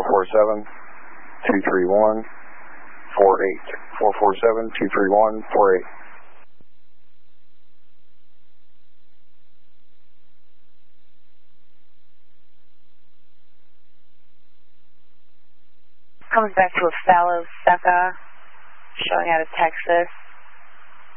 447 231 48. 447 231 48. Comes back to a fallow sucker, showing out of Texas.